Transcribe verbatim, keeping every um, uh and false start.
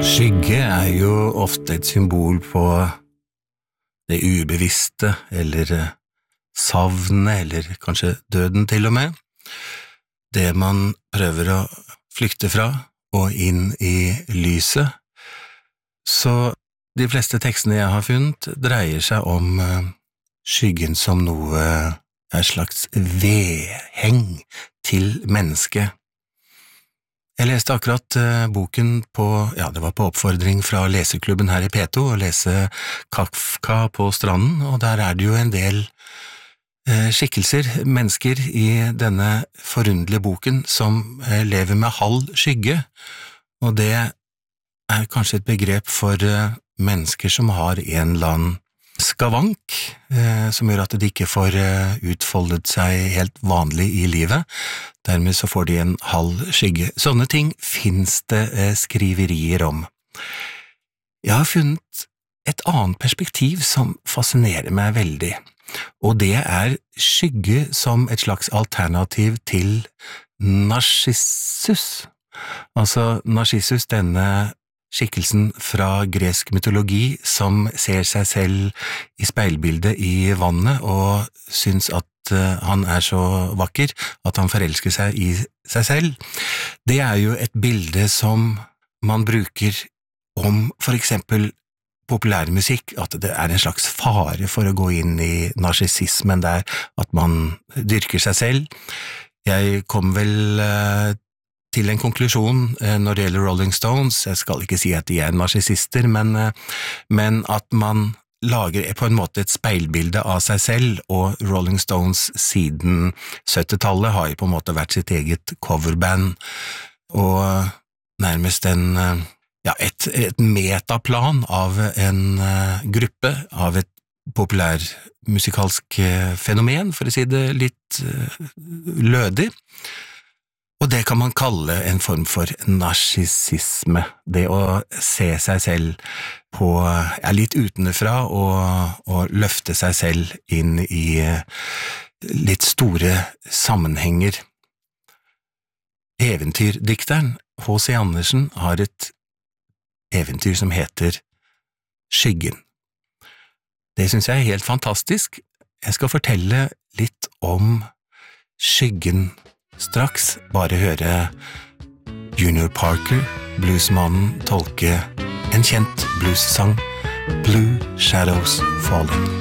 Skygge er jo ofte et symbol på det ubevisste, eller savnet, eller kanskje døden til og med. Det man prøver å flykte fra og inn i lyset. Så de fleste tekstene jeg har funnet dreier seg om skyggen som noe, et slags vedheng til mennesket. Jeg leste akkurat uh, boken på, ja, det var på oppfordring fra leseklubben her i P to, å lese Kafka på stranden, og der er det jo en del uh, skikkelser, mennesker i denne forunderlige boken som uh, lever med halv skygge, og det er kanskje et begrep for uh, mennesker som har en eller annen skavank, eh, som gjør at de ikke får eh, utfoldet seg helt vanlig i livet. Dermed så får de en halv skygge. Sånne ting finnes det eh, skriverier om. Jeg har funnet et annet perspektiv som fascinerer meg veldig, og det er skygge som et slags alternativ til Narsissus. Altså Narsissus, denne skikkelsen fra gresk mytologi som ser seg selv i speilbildet i vannet og syns at uh, han er så vakker at han forelsker seg i seg selv. Det er jo et bilde som man bruker om for eksempel populærmusikk, at det er en slags fare for å gå inn i narsissismen der, at man dyrker seg selv. Jeg kom vel uh, til en konklusjon når det gjelder Rolling Stones. Jeg skal ikke si at de er narsissister, men, men at man lager på en måte et speilbilde av seg selv, og Rolling Stones siden syttitallet har jo på en måte vært sitt eget coverband, og nærmest en, ja, et, et metaplan av en gruppe, av et populærmusikalsk fenomen, for å si det litt lødig. Og det kan man kalle en form for narsissisme, det å se seg selv på, ja, litt utenfra og, og løfte seg selv inn i litt store sammenhenger. Eventyrdikteren H C Andersen har et eventyr som heter Skyggen. Det synes jeg er helt fantastisk. Jeg skal fortelle litt om skyggen straks, bare høre Junior Parker, bluesmannen, tolke en kjent bluessang, Blue Shadows Falling.